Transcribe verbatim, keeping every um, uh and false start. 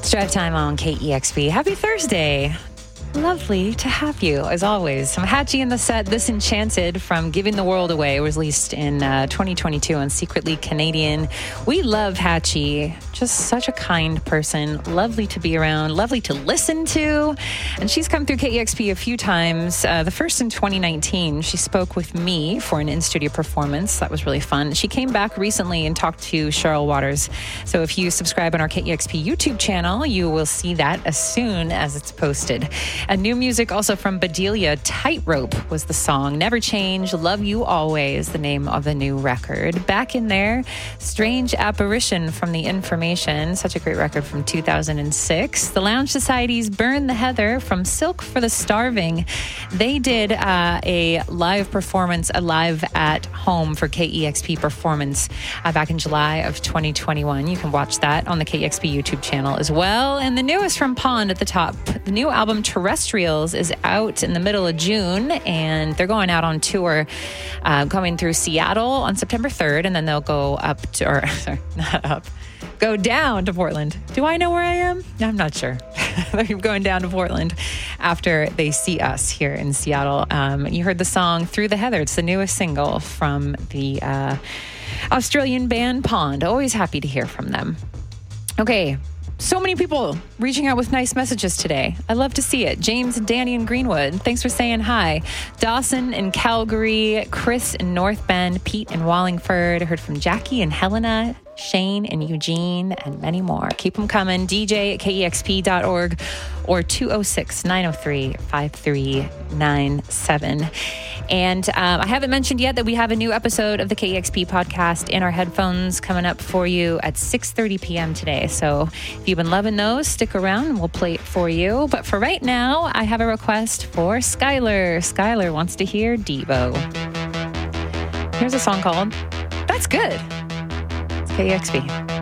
It's Drive Time on K E X P. Happy Thursday. Lovely to have you, as always. Some Hatchie in the set. This Enchanted from Giving the World Away was released in uh, twenty twenty-two on Secretly Canadian. We love Hatchie. Just such a kind person. Lovely to be around. Lovely to listen to. And she's come through K E X P a few times. Uh, the first in twenty nineteen, she spoke with me for an in-studio performance. That was really fun. She came back recently and talked to Cheryl Waters. So if you subscribe on our K E X P YouTube channel, you will see that as soon as it's posted. And new music also from Bedelia. Tightrope was the song. Never Change, Love You Always, the name of the new record. Back in there, Strange Apparition from The Information, such a great record from two thousand six. The Lounge Society's Burn the Heather from Silk for the Starving. They did uh, a live performance, a live at home for K E X P performance uh, back in July of twenty twenty-one. You can watch that on the K E X P YouTube channel as well. And the newest from Pond at the top. The new album Terrestrials is out in the middle of June, and they're going out on tour, uh, coming through Seattle on September third, and then they'll go up to, or sorry, not up, go down to Portland. Do I know where I am? I'm not sure. They're going down to Portland after they see us here in Seattle. Um, you heard the song Through the Heather. It's the newest single from the uh, Australian band Pond. Always happy to hear from them. Okay. So many people reaching out with nice messages today. I love to see it. James and Danny in Greenwood, thanks for saying hi. Dawson in Calgary, Chris in North Bend, Pete in Wallingford. I heard from Jackie and Helena, Shane and Eugene, and many more. Keep them coming. D J at K E X P dot org or two oh six, nine oh three, five three nine seven. And um, I haven't mentioned yet that we have a new episode of the K E X P podcast in our headphones coming up for you at six thirty p.m. today. So if you've been loving those, stick around and we'll play it for you. But for right now, I have a request for Skylar. Skylar wants to hear Devo. Here's a song called That's Good. It's K E X P.